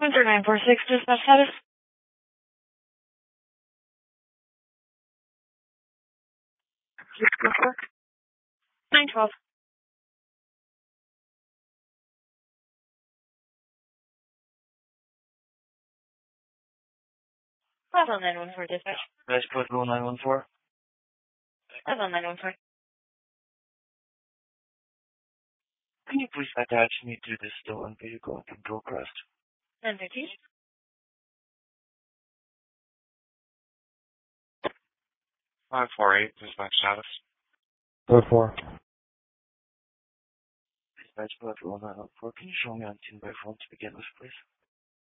Winter 946, dispatch status. 912. Bravo 914, dispatch. Nice code rule 914. Bravo 914. Can you please attach me to the stolen vehicle at Gilcrest? 915. 548, dispatch status. Code 4. Dispatch code rule 914. Can you show me on 10 by phone to begin with, please?